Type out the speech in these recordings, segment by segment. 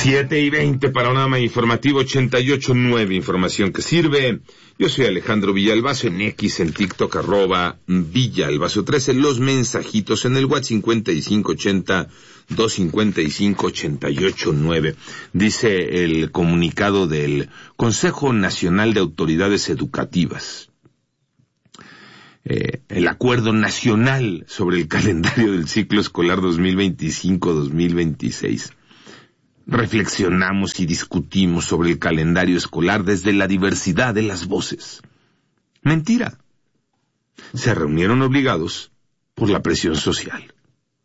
7:20, panorama informativo 88.9, información que sirve. Yo soy Alejandro Villalbazo, en X, en TikTok, @Villalbazo13, los mensajitos en el WhatsApp 5580-255-88.9. Dice el comunicado del Consejo Nacional de Autoridades Educativas. El acuerdo nacional sobre el calendario del ciclo escolar 2025-2026. Reflexionamos y discutimos sobre el calendario escolar desde la diversidad de las voces. Mentira. Se reunieron obligados por la presión social.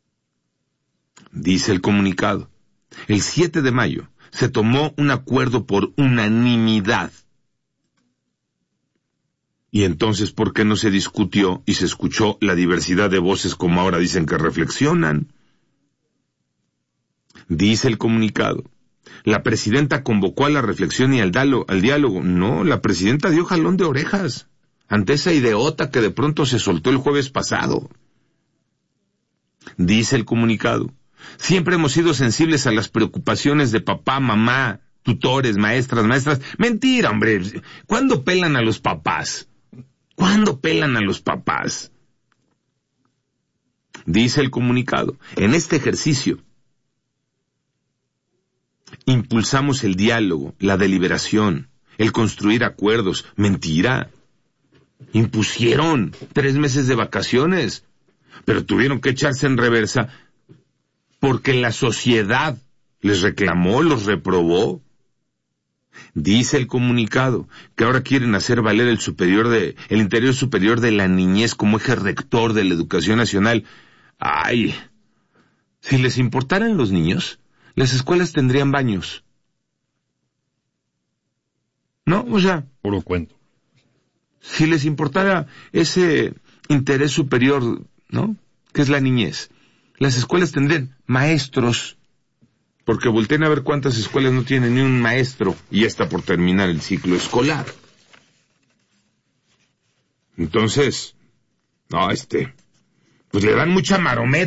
Dice el comunicado, el 7 de mayo se tomó un acuerdo por unanimidad. Y entonces, ¿por qué no se discutió y se escuchó la diversidad de voces como ahora dicen que reflexionan? Dice el comunicado, la presidenta convocó a la reflexión y al diálogo. No, la presidenta dio jalón de orejas ante esa idiota que de pronto se soltó el jueves pasado. Dice el comunicado, siempre hemos sido sensibles a las preocupaciones de papá, mamá, tutores, maestras. Mentira, hombre. ¿Cuándo pelan a los papás? ¿Cuándo pelan a los papás? Dice el comunicado, en este ejercicio impulsamos el diálogo, la deliberación, el construir acuerdos. Mentira. Impusieron 3 meses de vacaciones, pero tuvieron que echarse en reversa porque la sociedad les reclamó, los reprobó. Dice el comunicado que ahora quieren hacer valer el interior superior de la niñez como eje rector de la educación nacional. Ay, si les importaran los niños, las escuelas tendrían baños. ¿No? O sea, puro cuento. Si les importara ese interés superior, ¿no?, que es la niñez, las escuelas tendrían maestros, porque volteen a ver cuántas escuelas no tienen ni un maestro y ya está por terminar el ciclo escolar. Entonces, pues le dan mucha maroma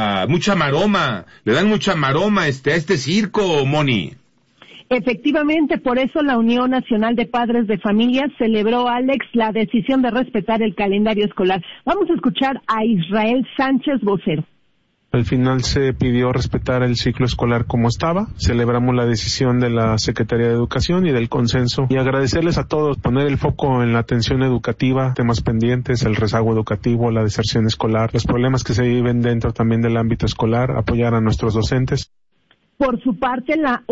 a este circo, Moni. Efectivamente, por eso la Unión Nacional de Padres de Familias celebró, Alex, la decisión de respetar el calendario escolar. Vamos a escuchar a Israel Sánchez, vocero. Al final se pidió respetar el ciclo escolar como estaba. Celebramos la decisión de la Secretaría de Educación y del consenso. Y agradecerles a todos, poner el foco en la atención educativa, temas pendientes, el rezago educativo, la deserción escolar, los problemas que se viven dentro también del ámbito escolar, apoyar a nuestros docentes. Por su parte, la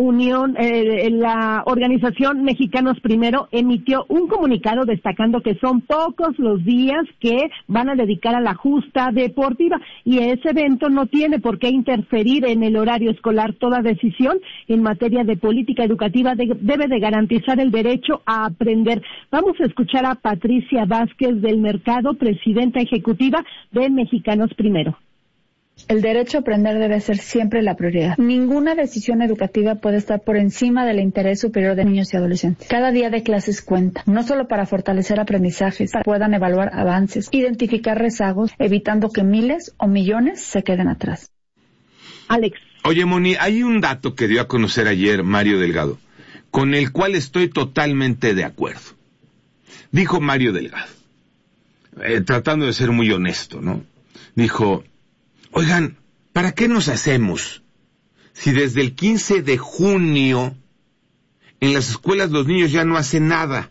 organización Mexicanos Primero emitió un comunicado destacando que son pocos los días que van a dedicar a la justa deportiva y ese evento no tiene por qué interferir en el horario escolar. Toda decisión en materia de política educativa debe de garantizar el derecho a aprender. Vamos a escuchar a Patricia Vázquez del Mercado, presidenta ejecutiva de Mexicanos Primero. El derecho a aprender debe ser siempre la prioridad. Ninguna decisión educativa puede estar por encima del interés superior de niños y adolescentes. Cada día de clases cuenta, no solo para fortalecer aprendizajes, para que puedan evaluar avances, identificar rezagos, evitando que miles o millones se queden atrás. Alex. Oye, Moni, hay un dato que dio a conocer ayer Mario Delgado, con el cual estoy totalmente de acuerdo. Dijo Mario Delgado, tratando de ser muy honesto, ¿no? Dijo, oigan, ¿para qué nos hacemos si desde el 15 de junio en las escuelas los niños ya no hacen nada?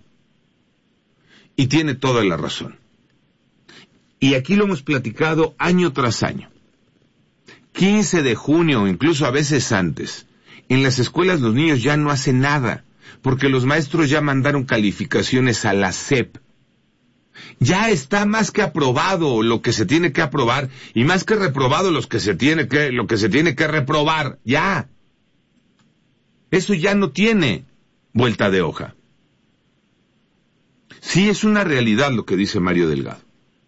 Y tiene toda la razón. Y aquí lo hemos platicado año tras año. 15 de junio, incluso a veces antes, en las escuelas los niños ya no hacen nada, porque los maestros ya mandaron calificaciones a la SEP. Ya está más que aprobado lo que se tiene que aprobar y más que reprobado lo que se tiene que reprobar. Ya. Eso ya no tiene vuelta de hoja. Sí, es una realidad lo que dice Mario Delgado.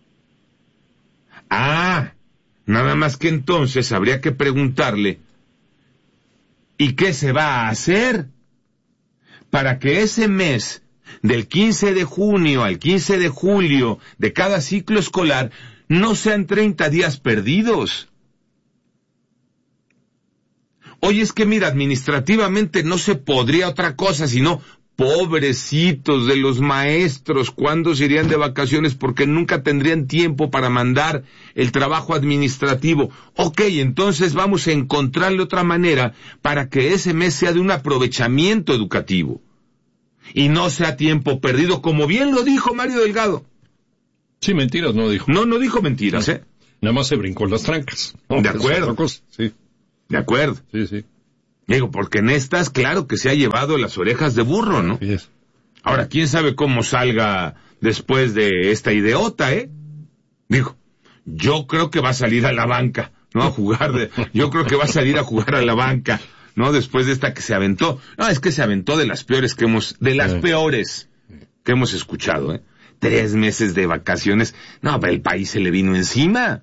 Nada más que entonces habría que preguntarle, ¿y qué se va a hacer para que ese mes del 15 de junio al 15 de julio de cada ciclo escolar no sean 30 días perdidos? Oye, es que mira, administrativamente no se podría otra cosa, sino pobrecitos de los maestros, ¿cuándo se irían de vacaciones? Porque nunca tendrían tiempo para mandar el trabajo administrativo. Ok, entonces vamos a encontrarle otra manera para que ese mes sea de un aprovechamiento educativo y no sea tiempo perdido, como bien lo dijo Mario Delgado. Sí, mentiras no dijo. No dijo mentiras, no. Nada más se brincó las trancas. No, de acuerdo. Sí. De acuerdo. Sí. Digo, porque en estas, claro que se ha llevado las orejas de burro, ¿no? Sí. Ahora, quién sabe cómo salga después de esta ideota, Digo, yo creo que va a salir a la banca, ¿no? Yo creo que va a salir a jugar a la banca, ¿no? Después de esta que se aventó. No, es que se aventó de las peores peores que hemos escuchado, 3 meses de vacaciones. No, pero el país se le vino encima.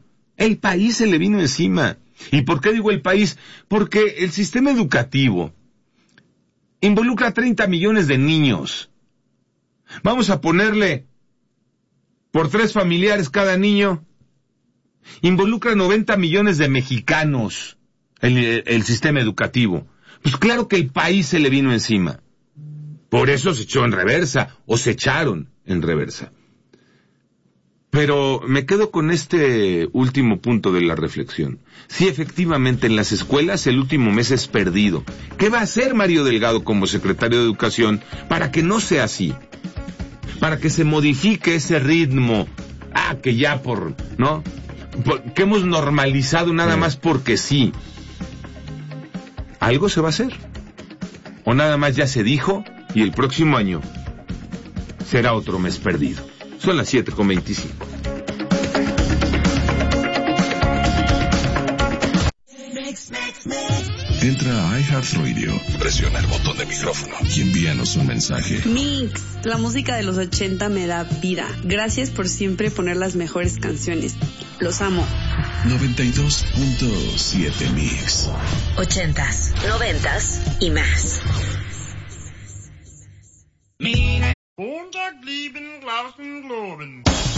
¿Y por qué digo el país? Porque el sistema educativo involucra a 30 millones de niños. Vamos a ponerle por 3 familiares cada niño. Involucra 90 millones de mexicanos el sistema educativo. Pues claro que el país se le vino encima. Por eso se echó en reversa, o se echaron en reversa. Pero me quedo con este último punto de la reflexión. Sí, efectivamente, en las escuelas el último mes es perdido. ¿Qué va a hacer Mario Delgado como secretario de Educación para que no sea así? Para que se modifique ese ritmo. Que ya que hemos normalizado nada más porque sí. ¿Algo se va a hacer? ¿O nada más ya se dijo y el próximo año será otro mes perdido? Son las 7:25. Entra a iHeartRadio, presiona el botón de micrófono y envíanos un mensaje. Mix, la música de los 80 me da vida. Gracias por siempre poner las mejores canciones. Los amo. 92.7 Mix. 80s, 90s y más. Montag lieben, Glauben, Globen.